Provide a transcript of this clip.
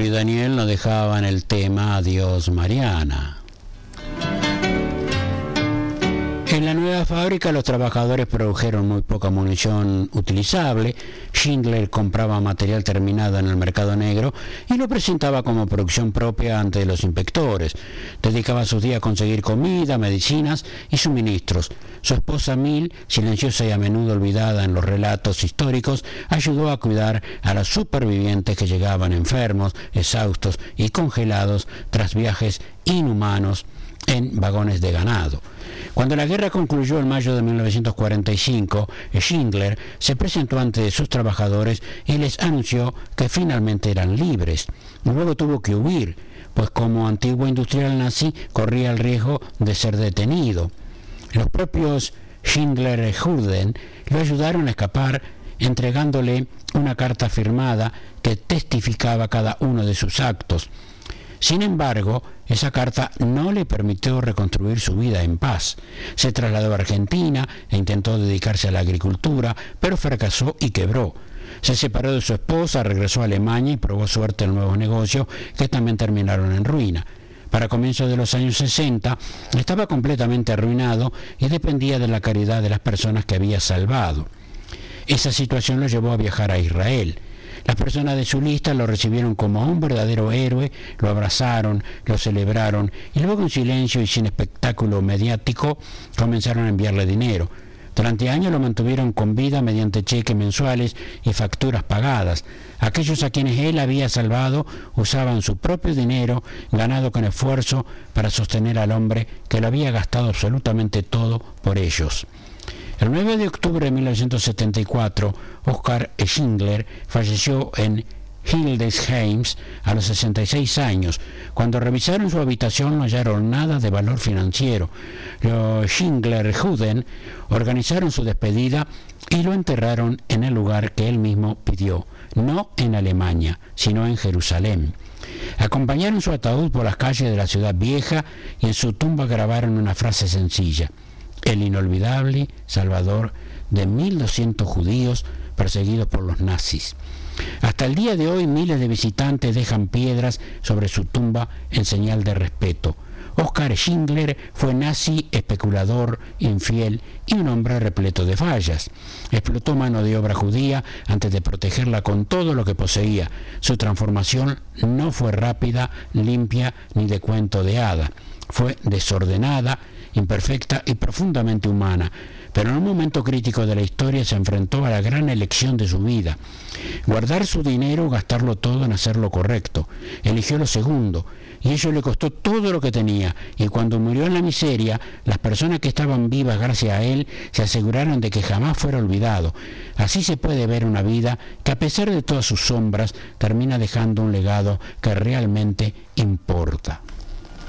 Víctor y Daniel nos dejaban el tema Adiós Mariana. En la nueva fábrica los trabajadores produjeron muy poca munición utilizable. Schindler compraba material terminado en el mercado negro y lo presentaba como producción propia ante los inspectores. Dedicaba sus días a conseguir comida, medicinas y suministros. Su esposa Mil, silenciosa y a menudo olvidada en los relatos históricos, ayudó a cuidar a los supervivientes que llegaban enfermos, exhaustos y congelados tras viajes inhumanos en vagones de ganado. Cuando la guerra concluyó en mayo de 1945, Schindler se presentó ante sus trabajadores y les anunció que finalmente eran libres. Luego tuvo que huir, pues como antiguo industrial nazi corría el riesgo de ser detenido. Los propios Schindler-Hurden lo ayudaron a escapar, entregándole una carta firmada que testificaba cada uno de sus actos. Sin embargo, esa carta no le permitió reconstruir su vida en paz. Se trasladó a Argentina e intentó dedicarse a la agricultura, pero fracasó y quebró. Se separó de su esposa, regresó a Alemania y probó suerte en nuevos negocios que también terminaron en ruina. Para comienzos de los años 60, estaba completamente arruinado y dependía de la caridad de las personas que había salvado. Esa situación lo llevó a viajar a Israel. Las personas de su lista lo recibieron como un verdadero héroe, lo abrazaron, lo celebraron y luego en silencio y sin espectáculo mediático comenzaron a enviarle dinero. Durante años lo mantuvieron con vida mediante cheques mensuales y facturas pagadas. Aquellos a quienes él había salvado usaban su propio dinero, ganado con esfuerzo, para sostener al hombre que lo había gastado absolutamente todo por ellos. El 9 de octubre de 1974, Oskar Schindler falleció en Hildesheim a los 66 años. Cuando revisaron su habitación no hallaron nada de valor financiero. Los Schindler-Hurden organizaron su despedida y lo enterraron en el lugar que él mismo pidió, no en Alemania, sino en Jerusalén. Acompañaron su ataúd por las calles de la ciudad vieja y en su tumba grabaron una frase sencilla: el inolvidable salvador de 1.200 judíos perseguidos por los nazis. Hasta el día de hoy miles de visitantes dejan piedras sobre su tumba en señal de respeto. Oskar Schindler fue nazi, especulador, infiel y un hombre repleto de fallas. Explotó mano de obra judía antes de protegerla con todo lo que poseía. Su transformación no fue rápida, limpia ni de cuento de hada. Fue desordenada, imperfecta y profundamente humana, pero en un momento crítico de la historia se enfrentó a la gran elección de su vida: guardar su dinero o gastarlo todo en hacer lo correcto. Eligió lo segundo, y ello le costó todo lo que tenía, y cuando murió en la miseria, las personas que estaban vivas gracias a él se aseguraron de que jamás fuera olvidado. Así se puede ver una vida que, a pesar de todas sus sombras, termina dejando un legado que realmente importa.